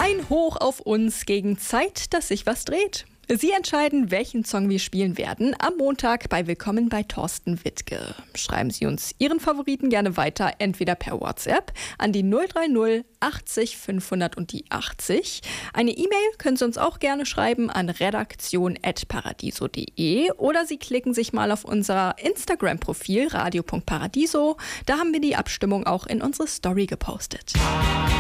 Ein Hoch auf uns gegen Zeit, dass sich was dreht. Sie entscheiden, welchen Song wir spielen werden am Montag bei Willkommen bei Thorsten Wittke. Schreiben Sie uns Ihren Favoriten gerne weiter, entweder per WhatsApp an die 030 80 500 und die 80. Eine E-Mail können Sie uns auch gerne schreiben an redaktion@paradiso.de oder Sie klicken sich mal auf unser Instagram-Profil radio.paradiso. Da haben wir die Abstimmung auch in unsere Story gepostet.